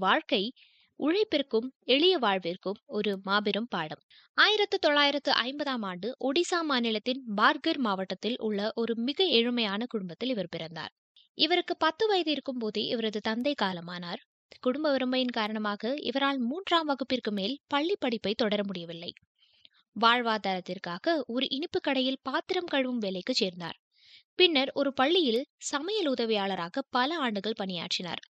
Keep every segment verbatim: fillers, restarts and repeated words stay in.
வாழ்க்கை உழைப்பிற்கும் எளிய வாழ்விற்கும் ஒரு மாபெரும் பாடம். ஆயிரத்து தொள்ளாயிரத்து ஐம்பதாம் ஆண்டு ஒடிசா மாநிலத்தின் பார்கர் மாவட்டத்தில் உள்ள ஒரு மிக ஏழ்மையான குடும்பத்தில் இவர் பிறந்தார். இவருக்கு பத்து வயது இருக்கும் போதே இவரது தந்தை காலமானார். குடும்ப வறுமையின் காரணமாக இவரால் மூன்றாம் வகுப்பிற்கு மேல் பள்ளி படிப்பை தொடர முடியவில்லை. வாழ்வாதாரத்திற்காக ஒரு இனிப்பு கடையில் பாத்திரம் கழுவும் வேலைக்கு சேர்ந்தார். பின்னர் ஒரு பள்ளியில் சமையல் உதவியாளராக பல ஆண்டுகள் பணியாற்றினார்.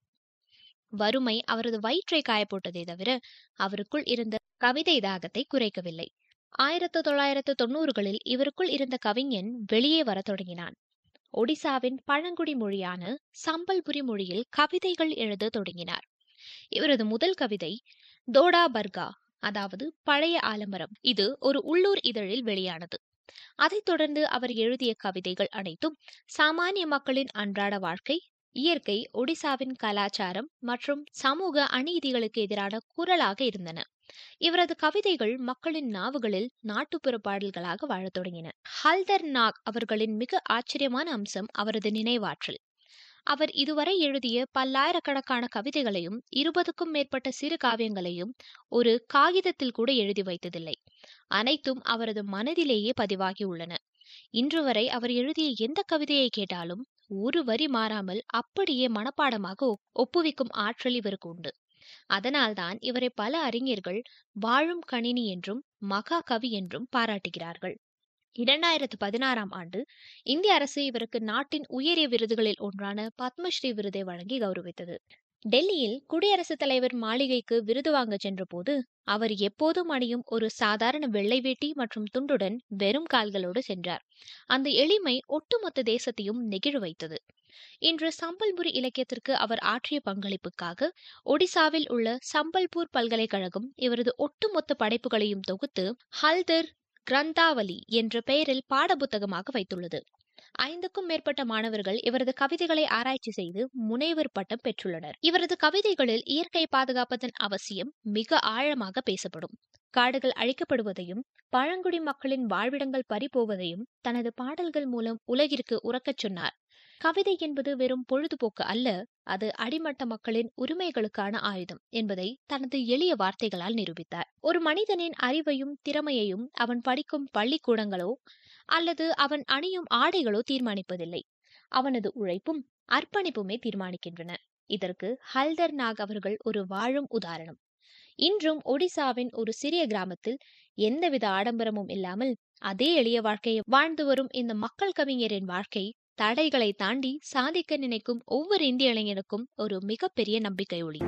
வறுமை அவரது வயிற்றை காயப்போட்டதை தவிர அவருக்குள் இருந்த கவிதை தாகத்தை குறைக்கவில்லை. ஆயிரத்து தொள்ளாயிரத்து தொன்னூறுகளில் இவருக்குள் இருந்த கவிஞன் வெளியே வர தொடங்கினான். ஒடிசாவின் பழங்குடி மொழியான சம்பல்புரி மொழியில் கவிதைகள் எழுத தொடங்கினார். இவரது முதல் கவிதை தோடா பர்கா, அதாவது பழைய ஆலமரம். இது ஒரு உள்ளூர் இதழில் வெளியானது. அதைத் தொடர்ந்து அவர் எழுதிய கவிதைகள் அனைத்தும் சாமானிய மக்களின் அன்றாட வாழ்க்கை, இயற்கை, ஒடிசாவின் கலாச்சாரம் மற்றும் சமூக அநீதிகளுக்கு எதிரான குரலாக இருந்தன. இவரது கவிதைகள் மக்களின் நாவுகளில் நாட்டுப்புற பாடல்களாக வாழத் தொடங்கின. ஹல்தர் நாக் அவர்களின் மிக ஆச்சரியமான அம்சம் அவரது நினைவாற்றல். அவர் இதுவரை எழுதிய பல்லாயிரக்கணக்கான கவிதைகளையும் இருபதுக்கும் மேற்பட்ட சிறு காவியங்களையும் ஒரு காகிதத்தில் கூட எழுதி வைத்ததில்லை. அனைத்தும் அவரது மனதிலேயே பதிவாகி உள்ளன. இன்று வரை அவர் எழுதிய எந்த கவிதையை கேட்டாலும் ஒரு வரி மாறாமல் அப்படியே மனப்பாடமாக ஒப்புவிக்கும் ஆற்றல் இவருக்கு உண்டு. அதனால்தான் இவரை பல அறிஞர்கள் வாழும் கணினி என்றும் மகா கவி என்றும் பாராட்டுகிறார்கள். இரண்டாயிரத்து பதினாறாம் ஆண்டு இந்திய அரசு இவருக்கு நாட்டின் உயரிய விருதுகளில் ஒன்றான பத்மஸ்ரீ விருதை வழங்கி கௌரவித்தது. டெல்லியில் குடியரசுத் தலைவர் மாளிகைக்கு விருது வாங்க சென்ற போது அவர் எப்போதும் அணியும் ஒரு சாதாரண வெள்ளை வேட்டி மற்றும் துண்டுடன் வெறும் கால்களோடு சென்றார். அந்த எளிமை ஒட்டுமொத்த தேசத்தையும் நெகிழ வைத்தது. இன்று சம்பல்புரி இலக்கியத்திற்கு அவர் ஆற்றிய பங்களிப்புக்காக ஒடிசாவில் உள்ள சம்பல்பூர் பல்கலைக்கழகம் இவரது ஒட்டுமொத்த படைப்புகளையும் தொகுத்து ஹல்தர் கிரந்தாவலி என்ற பெயரில் பாடப்புத்தகமாக வைத்துள்ளது. ஐந்துக்கும் மேற்பட்ட மாணவர்கள் இவரது கவிதைகளை ஆராய்ச்சி செய்து முனைவர் பட்டம் பெற்றுள்ளனர். இவரது கவிதைகளில் இயற்கை பாதுகாப்பதன் அவசியம் மிக ஆழமாக பேசப்படும். காடுகள் அழிக்கப்படுவதையும் பழங்குடி மக்களின் வாழ்விடங்கள் பறிபோவதையும் தனது பாடல்கள் மூலம் உலகிற்கு உரக்கச் சொன்னார். கவிதை என்பது வெறும் பொழுதுபோக்கு அல்ல, அது அடிமட்ட மக்களின் உரிமைகளுக்கான ஆயுதம் என்பதை தனது எளிய வார்த்தைகளால் நிரூபித்தார். ஒரு மனிதனின் அறிவையும் திறமையையும் அவன் படிக்கும் பள்ளிக்கூடங்களோ அல்லது அவன் அணியும் ஆடைகளோ தீர்மானிப்பதில்லை. அவனது உழைப்பும் அர்ப்பணிப்புமே தீர்மானிக்கின்றன. இதற்கு ஹல்தர் நாக் அவர்கள் ஒரு வாழும் உதாரணம். இன்றும் ஒடிசாவின் ஒரு சிறிய கிராமத்தில் எந்தவித ஆடம்பரமும் இல்லாமல் அதே எளிய வாழ்க்கையை வாழ்ந்து வரும் இந்த மக்கள் கவிஞரின் வாழ்க்கை தடைகளை தாண்டி சாதிக்க நினைக்கும் ஒவ்வொரு இந்திய இளைஞனுக்கும் ஒரு மிகப்பெரிய நம்பிக்கை ஒளி.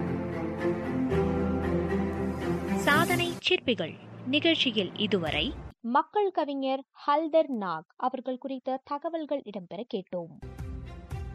சாதனை சிற்பிகள் நிகழ்ச்சியில் இதுவரை மக்கள் கவிஞர் ஹல்தர் நாக் அவர்கள் குறித்த தகவல்கள் இடம்பெற கேட்டோம்.